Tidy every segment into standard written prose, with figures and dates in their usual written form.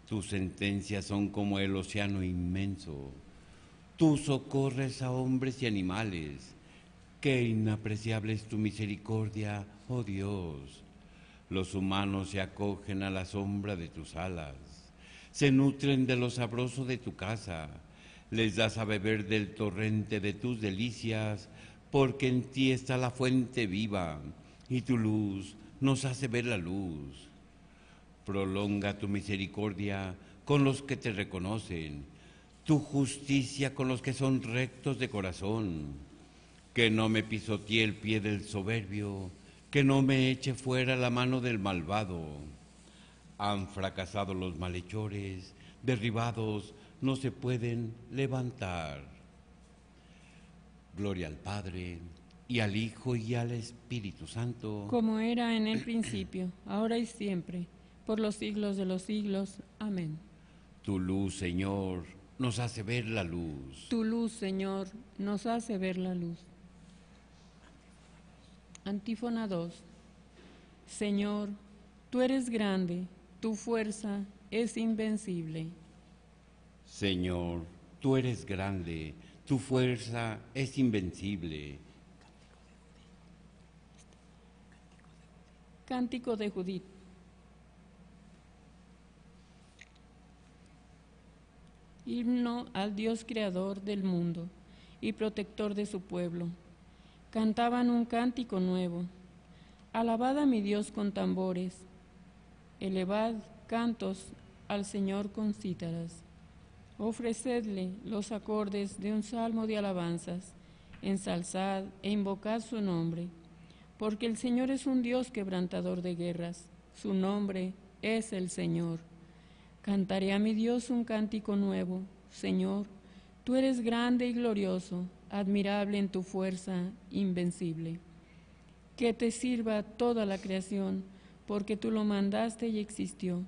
Tus sentencias son como el océano inmenso. Tú socorres a hombres y animales. Qué inapreciable es tu misericordia, oh Dios. Los humanos se acogen a la sombra de tus alas. Se nutren de lo sabroso de tu casa. Les das a beber del torrente de tus delicias, porque en ti está la fuente viva, y tu luz nos hace ver la luz. Prolonga tu misericordia con los que te reconocen, tu justicia con los que son rectos de corazón. Que no me pisotee el pie del soberbio, que no me eche fuera la mano del malvado. Han fracasado los malhechores, derribados no se pueden levantar. Gloria al Padre, y al Hijo, y al Espíritu Santo. Como era en el principio, ahora y siempre, por los siglos de los siglos. Amén. Tu luz, Señor, nos hace ver la luz. Tu luz, Señor, nos hace ver la luz. Antífona 2. Señor, tú eres grande, tu fuerza es invencible. Señor, tú eres grande, tu fuerza es invencible. Cántico de Judith. Himno al Dios creador del mundo y protector de su pueblo. Cantaban un cántico nuevo. Alabad a mi Dios con tambores. Elevad cantos al Señor con cítaras. Ofrecedle los acordes de un salmo de alabanzas. Ensalzad e invocad su nombre. Porque el Señor es un Dios quebrantador de guerras. Su nombre es el Señor. Cantaré a mi Dios un cántico nuevo. Señor, tú eres grande y glorioso, admirable en tu fuerza, invencible. Que te sirva toda la creación, porque tú lo mandaste y existió.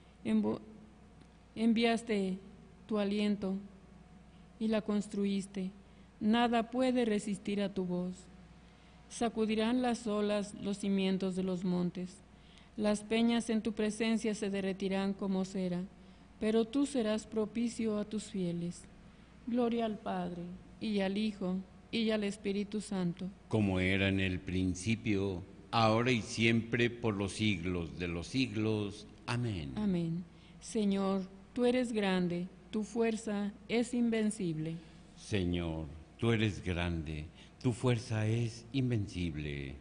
Enviaste tu aliento y la construiste. Nada puede resistir a tu voz. Sacudirán las olas los cimientos de los montes. Las peñas en tu presencia se derretirán como cera, pero tú serás propicio a tus fieles. Gloria al Padre, y al Hijo, y al Espíritu Santo. Como era en el principio, ahora y siempre, por los siglos de los siglos. Amén. Amén. Señor, tú eres grande, tu fuerza es invencible. Señor, tú eres grande, tu fuerza es invencible.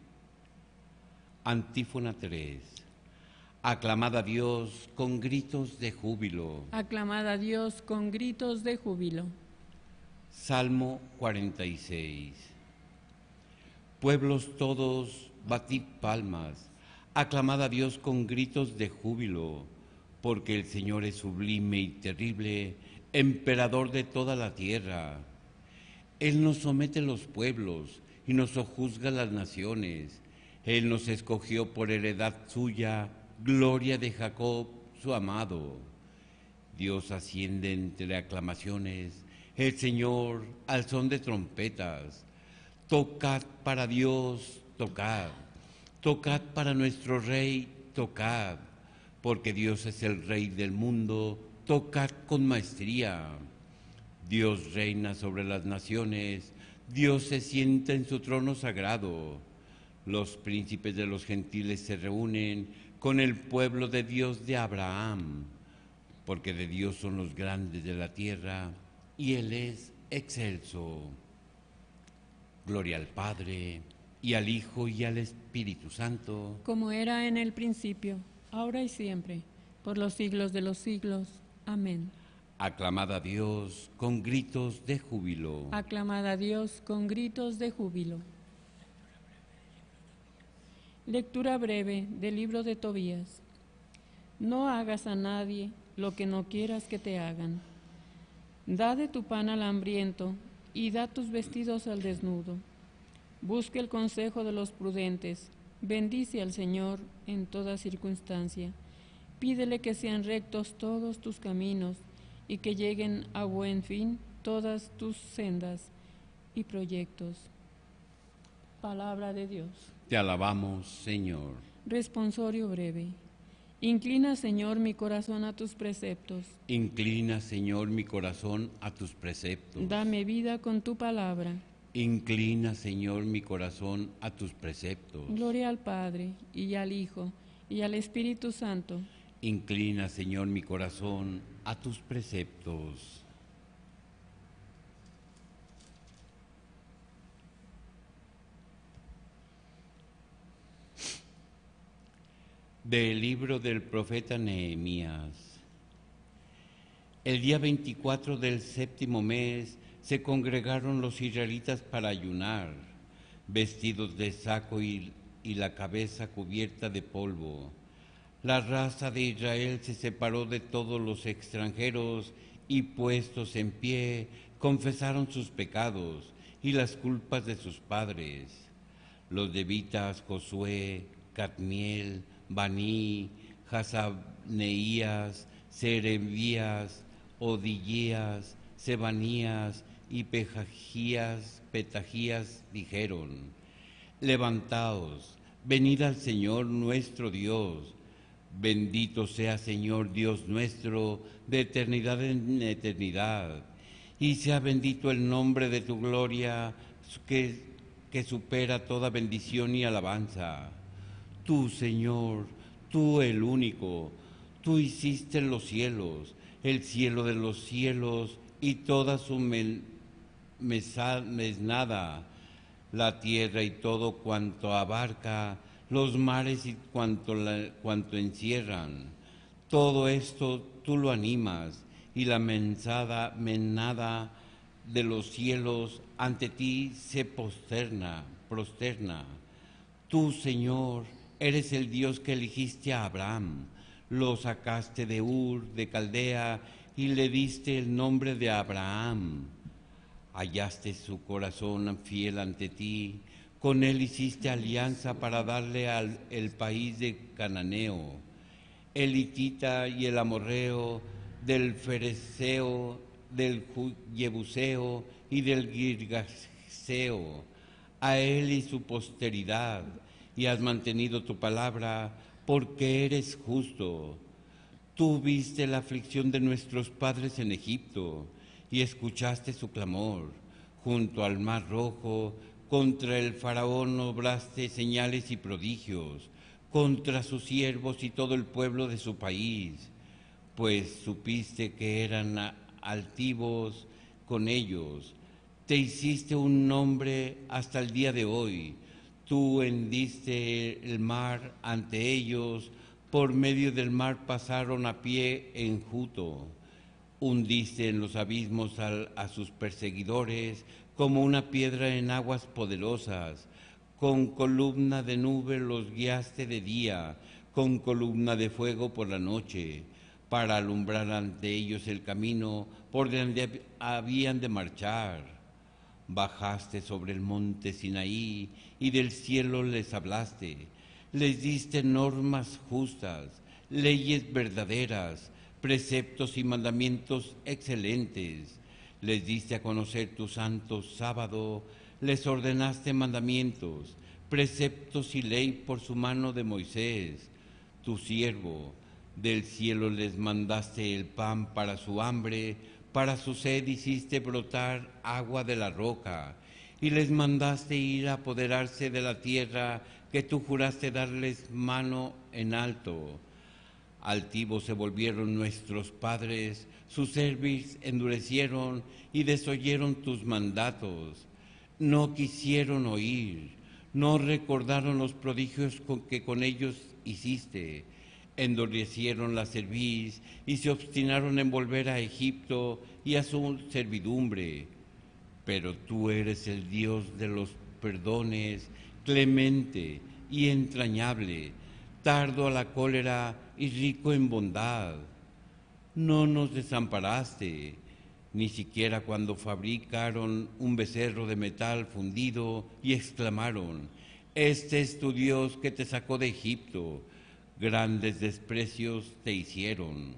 Antífona 3. Aclamad a Dios con gritos de júbilo. Aclamad a Dios con gritos de júbilo. Salmo 46. Pueblos todos, batid palmas, aclamad a Dios con gritos de júbilo, porque el Señor es sublime y terrible, emperador de toda la tierra. Él nos somete los pueblos y nos sojuzga las naciones. Él nos escogió por heredad suya, gloria de Jacob, su amado. Dios asciende entre aclamaciones, el Señor al son de trompetas. Tocad para Dios, tocad. Tocad para nuestro Rey, tocad. Porque Dios es el Rey del mundo, tocad con maestría. Dios reina sobre las naciones, Dios se sienta en su trono sagrado. Los príncipes de los gentiles se reúnen con el pueblo de Dios de Abraham, porque de Dios son los grandes de la tierra, y Él es excelso. Gloria al Padre, y al Hijo, y al Espíritu Santo. Como era en el principio, ahora y siempre, por los siglos de los siglos. Amén. Aclamad a Dios con gritos de júbilo. Aclamad a Dios con gritos de júbilo. Lectura breve del libro de Tobías. No hagas a nadie lo que no quieras que te hagan. Da de tu pan al hambriento y da tus vestidos al desnudo. Busca el consejo de los prudentes. Bendice al Señor en toda circunstancia. Pídele que sean rectos todos tus caminos y que lleguen a buen fin todas tus sendas y proyectos. Palabra de Dios. Te alabamos, Señor. Responsorio breve. Inclina, Señor, mi corazón a tus preceptos. Inclina, Señor, mi corazón a tus preceptos. Dame vida con tu palabra. Inclina, Señor, mi corazón a tus preceptos. Gloria al Padre, y al Hijo, y al Espíritu Santo. Inclina, Señor, mi corazón a tus preceptos. Del libro del profeta Nehemías. El día 24 del séptimo mes se congregaron los israelitas para ayunar, vestidos de saco y la cabeza cubierta de polvo. La raza de Israel se separó de todos los extranjeros y, puestos en pie, confesaron sus pecados y las culpas de sus padres. Los levitas Josué, Cadmiel, Baní, Hasabneías, Serebías, Odías, Sebanías y Petajías dijeron: levantaos, venid al Señor nuestro Dios. Bendito sea Señor Dios nuestro, de eternidad en eternidad. Y sea bendito el nombre de tu gloria, que supera toda bendición y alabanza. Tú, Señor, tú el único, tú hiciste los cielos, el cielo de los cielos y toda su mesnada, la tierra y todo cuanto abarca, los mares y cuanto encierran. Todo esto tú lo animas, y la menada de los cielos ante ti se prosterna. Tú, Señor, eres el Dios que elegiste a Abraham, lo sacaste de Ur, de Caldea, y le diste el nombre de Abraham. Hallaste su corazón fiel ante ti, con él hiciste alianza para darle el país de Cananeo, el hitita y el amorreo, del fereceo, del jebuseo y del girgaseo, a él y su posteridad, y has mantenido tu palabra, porque eres justo. Tú viste la aflicción de nuestros padres en Egipto, y escuchaste su clamor. Junto al mar rojo, contra el faraón obraste señales y prodigios, contra sus siervos y todo el pueblo de su país, pues supiste que eran altivos con ellos. Te hiciste un nombre hasta el día de hoy. Tú hendiste el mar ante ellos, por medio del mar pasaron a pie enjuto. Hundiste en los abismos a sus perseguidores, como una piedra en aguas poderosas. Con columna de nube los guiaste de día, con columna de fuego por la noche, para alumbrar ante ellos el camino por donde habían de marchar. Bajaste sobre el monte Sinaí y del cielo les hablaste. Les diste normas justas, leyes verdaderas, preceptos y mandamientos excelentes. Les diste a conocer tu santo sábado, les ordenaste mandamientos, preceptos y ley por su mano de Moisés, tu siervo. Del cielo les mandaste el pan para su hambre, para su sed hiciste brotar agua de la roca, y les mandaste ir a apoderarse de la tierra que tú juraste darles mano en alto. Altivos se volvieron nuestros padres, sus cerviz endurecieron y desoyeron tus mandatos. No quisieron oír, no recordaron los prodigios que con ellos hiciste. Endurecieron la cerviz y se obstinaron en volver a Egipto y a su servidumbre. Pero tú eres el Dios de los perdones, clemente y entrañable, tardo a la cólera y rico en bondad. No nos desamparaste, ni siquiera cuando fabricaron un becerro de metal fundido y exclamaron: este es tu Dios que te sacó de Egipto. Grandes desprecios te hicieron.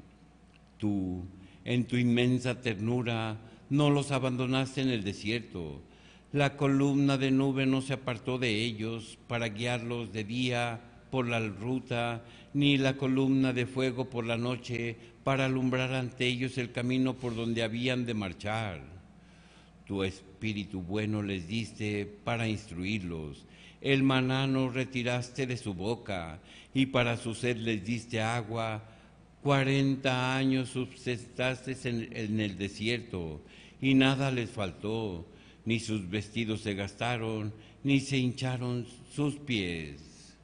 Tú, en tu inmensa ternura, no los abandonaste en el desierto. La columna de nube no se apartó de ellos para guiarlos de día por la ruta, ni la columna de fuego por la noche, para alumbrar ante ellos el camino por donde habían de marchar. Tu Espíritu bueno les diste para instruirlos. El maná no retiraste de su boca, y para su sed les diste agua. 40 años subsistaste en el desierto, y nada les faltó, ni sus vestidos se gastaron, ni se hincharon sus pies.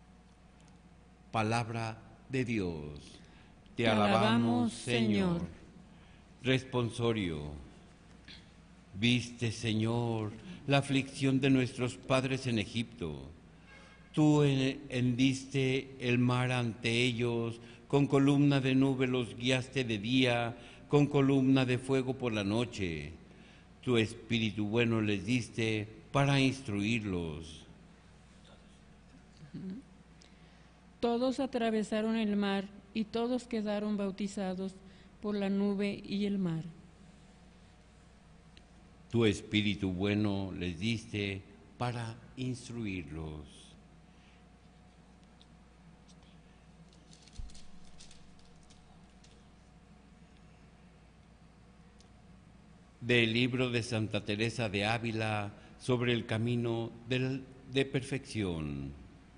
Palabra de Dios. Te alabamos, Señor. Responsorio. Viste, Señor, la aflicción de nuestros padres en Egipto. Tú hendiste el mar ante ellos, con columna de nube los guiaste de día, con columna de fuego por la noche. Tu Espíritu bueno les diste para instruirlos. Todos atravesaron el mar y todos quedaron bautizados por la nube y el mar. Tu Espíritu bueno les diste para instruirlos. Del libro de Santa Teresa de Ávila sobre el camino de perfección.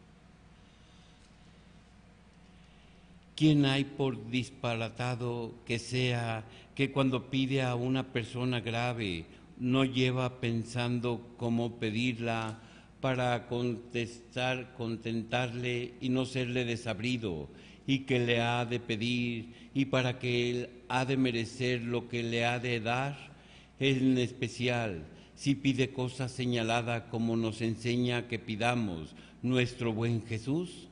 ¿Quién hay por disparatado que sea que cuando pide a una persona grave no lleva pensando cómo pedirla para contentarle y no serle desabrido, y que le ha de pedir y para que él ha de merecer lo que le ha de dar? En especial, si pide cosa señalada como nos enseña que pidamos nuestro buen Jesús.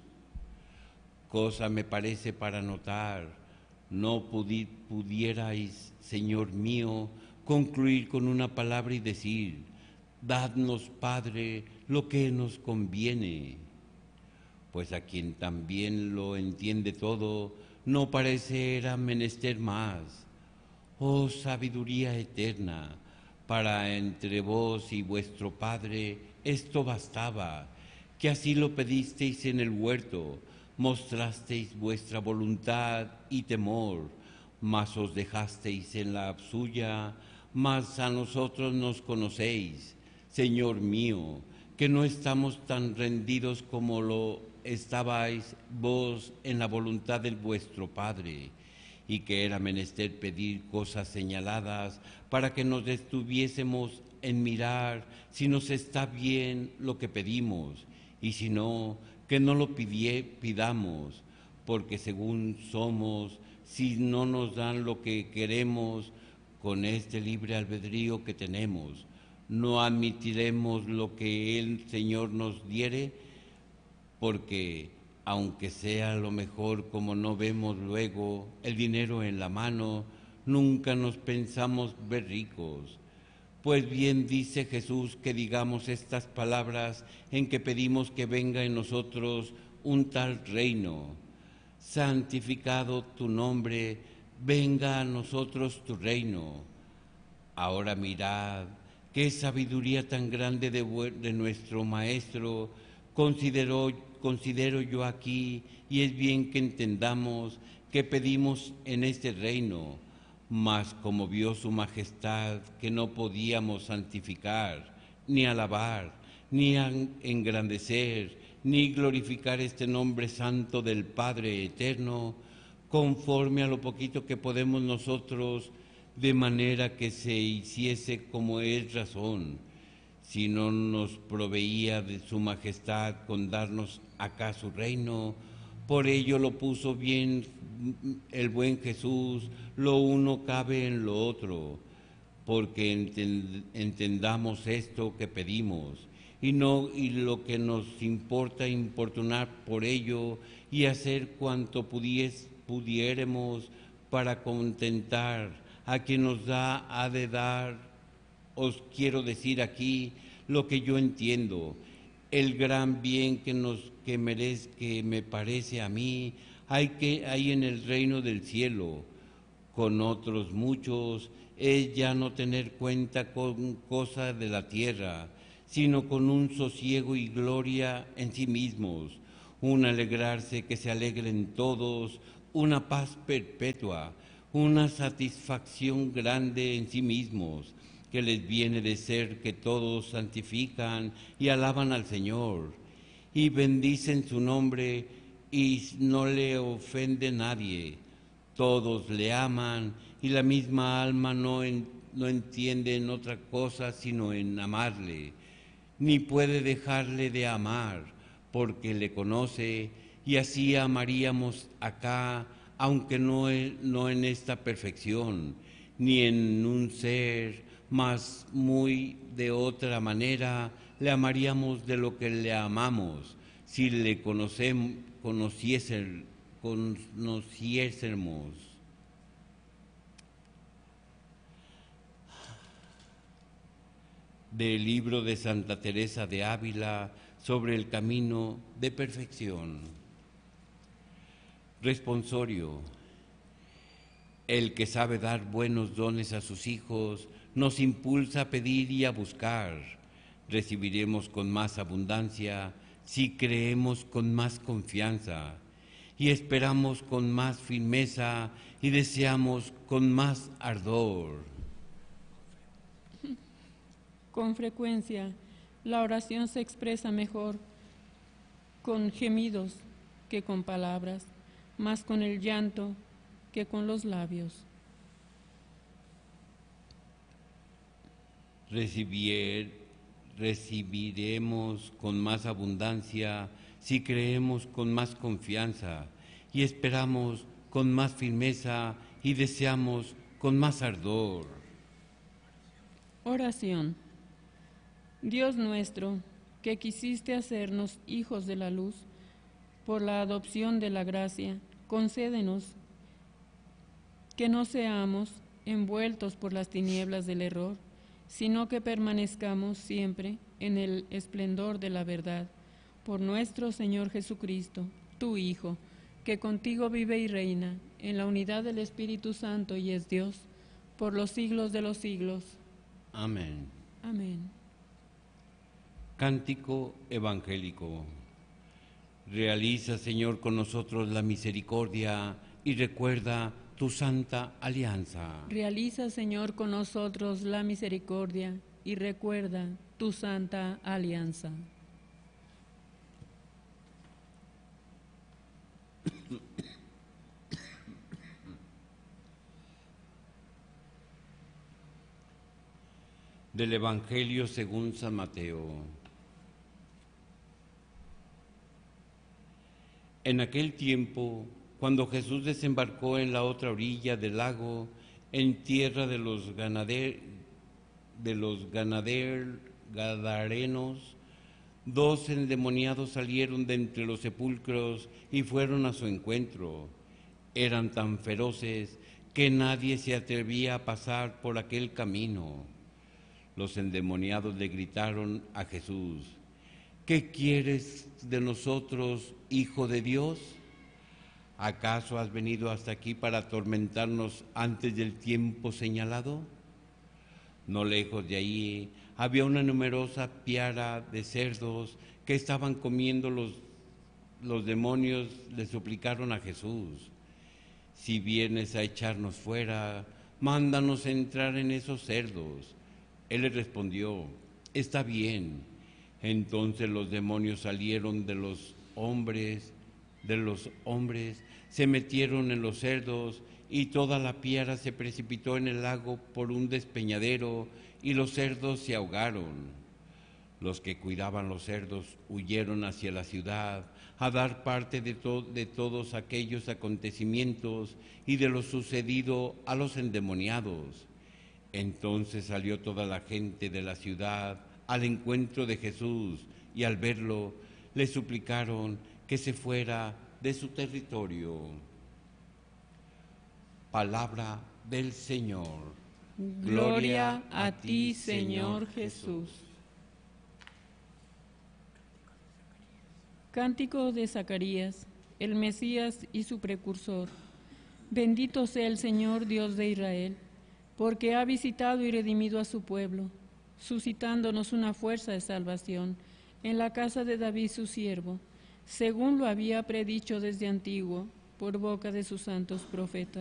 Cosa me parece para notar, no pudierais, Señor mío, concluir con una palabra y decir: dadnos, Padre, lo que nos conviene. Pues a quien también lo entiende todo, no parece era menester más. Oh sabiduría eterna, para entre vos y vuestro Padre esto bastaba, que así lo pedisteis en el huerto, mostrasteis vuestra voluntad y temor, mas os dejasteis en la suya, mas a nosotros nos conocéis, Señor mío, que no estamos tan rendidos como lo estabais vos en la voluntad de vuestro Padre, y que era menester pedir cosas señaladas para que nos detuviésemos en mirar si nos está bien lo que pedimos, y si no, que no lo pidamos, porque según somos, si no nos dan lo que queremos, con este libre albedrío que tenemos, no admitiremos lo que el Señor nos diere, porque aunque sea lo mejor, como no vemos luego el dinero en la mano, nunca nos pensamos ver ricos. Pues bien dice Jesús que digamos estas palabras en que pedimos que venga en nosotros un tal reino. Santificado tu nombre, venga a nosotros tu reino. Ahora mirad qué sabiduría tan grande de nuestro Maestro considero yo aquí, y es bien que entendamos que pedimos en este reino, mas como vio su majestad que no podíamos santificar, ni alabar, ni engrandecer, ni glorificar este nombre santo del Padre eterno, conforme a lo poquito que podemos nosotros, de manera que se hiciese como es razón, si no nos proveía de su majestad con darnos acá su reino. Por ello lo puso bien el buen Jesús, lo uno cabe en lo otro, porque entendamos esto que pedimos, y lo que nos importa importunar por ello, y hacer cuanto pudiéremos para contentar a quien nos da, ha de dar. Os quiero decir aquí lo que yo entiendo, el gran bien que me parece a mí, hay en el reino del cielo. Con otros muchos es ya no tener cuenta con cosas de la tierra, sino con un sosiego y gloria en sí mismos, un alegrarse que se alegren todos, una paz perpetua, una satisfacción grande en sí mismos, que les viene de ser que todos santifican y alaban al Señor, y bendicen su nombre y no le ofende nadie. Todos le aman y la misma alma no entiende en otra cosa sino en amarle, ni puede dejarle de amar, porque le conoce, y así amaríamos acá, aunque no en esta perfección, ni en un ser, mas muy de otra manera le amaríamos de lo que le amamos, si le conociésemos. Del libro de Santa Teresa de Ávila sobre el camino de perfección. Responsorio. El que sabe dar buenos dones a sus hijos nos impulsa a pedir y a buscar. Recibiremos con más abundancia si creemos con más confianza y esperamos con más firmeza y deseamos con más ardor. Con frecuencia, la oración se expresa mejor con gemidos que con palabras, más con el llanto que con los labios. Recibiremos con más abundancia si creemos con más confianza y esperamos con más firmeza y deseamos con más ardor. Oración. Dios nuestro, que quisiste hacernos hijos de la luz, por la adopción de la gracia, concédenos que no seamos envueltos por las tinieblas del error, sino que permanezcamos siempre en el esplendor de la verdad, por nuestro Señor Jesucristo, tu Hijo, que contigo vive y reina, en la unidad del Espíritu Santo y es Dios, por los siglos de los siglos. Amén. Amén. Cántico evangélico. Realiza, Señor, con nosotros la misericordia y recuerda tu santa alianza. Realiza, Señor, con nosotros la misericordia y recuerda tu santa alianza. Del Evangelio según San Mateo. En aquel tiempo, cuando Jesús desembarcó en la otra orilla del lago, en tierra de los Gadarenos, 2 endemoniados salieron de entre los sepulcros y fueron a su encuentro. Eran tan feroces que nadie se atrevía a pasar por aquel camino. Los endemoniados le gritaron a Jesús: ¿qué quieres de nosotros, Hijo de Dios? ¿Acaso has venido hasta aquí para atormentarnos antes del tiempo señalado? No lejos de ahí había una numerosa piara de cerdos que estaban comiendo. Los demonios le suplicaron a Jesús: si vienes a echarnos fuera, mándanos entrar en esos cerdos. Él le respondió: está bien. Entonces los demonios salieron de los hombres, se metieron en los cerdos, y toda la piara se precipitó en el lago por un despeñadero, y los cerdos se ahogaron. Los que cuidaban los cerdos huyeron hacia la ciudad a dar parte de todos aquellos acontecimientos y de lo sucedido a los endemoniados. Entonces salió toda la gente de la ciudad al encuentro de Jesús, y al verlo le suplicaron que se fuera de su territorio. Palabra del Señor. Gloria a ti, Señor Jesús. Cántico de Zacarías, el Mesías y su precursor. Bendito sea el Señor, Dios de Israel, porque ha visitado y redimido a su pueblo, suscitándonos una fuerza de salvación en la casa de David su siervo, según lo había predicho desde antiguo por boca de sus santos profetas.